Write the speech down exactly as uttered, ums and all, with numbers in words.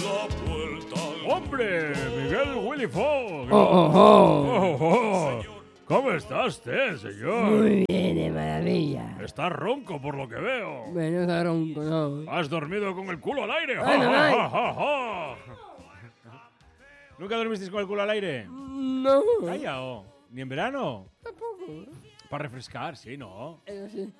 ¡Hombre! Miguel Willy Fogg. Oh, oh, oh. Oh, oh. ¿Cómo está usted, señor? Muy bien, de maravilla. Está ronco por lo que veo. Bueno, está ronco, no. ¿Has dormido con el culo al aire? Ay, Ja, ay. ja, ja, ja. ¿Nunca dormisteis con el culo al aire? No. Calla, oh. ¿Ni en verano? Tampoco. Para refrescar, sí, ¿no? Eso sí.